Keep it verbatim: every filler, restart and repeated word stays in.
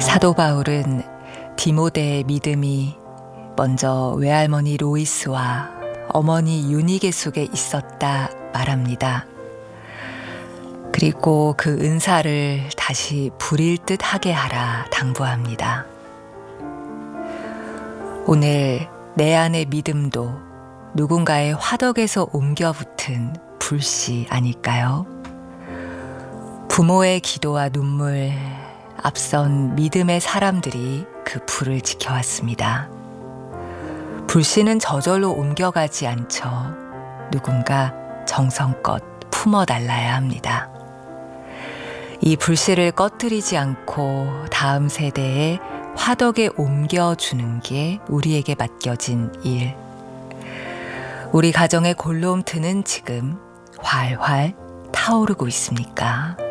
사도 바울은 디모데의 믿음이 먼저 외할머니 로이스와 어머니 유니게 속에 있었다 말합니다. 그리고 그 은사를 다시 부릴 듯 하게 하라 당부합니다. 오늘 내 안의 믿음도 누군가의 화덕에서 옮겨 붙은 불씨 아닐까요? 부모의 기도와 눈물, 앞선 믿음의 사람들이 그 불을 지켜왔습니다. 불씨는 저절로 옮겨가지 않죠. 누군가 정성껏 품어달라야 합니다. 이 불씨를 꺼뜨리지 않고 다음 세대에 화덕에 옮겨주는 게 우리에게 맡겨진 일. 우리 가정의 골로움트는 지금 활활 타오르고 있습니까?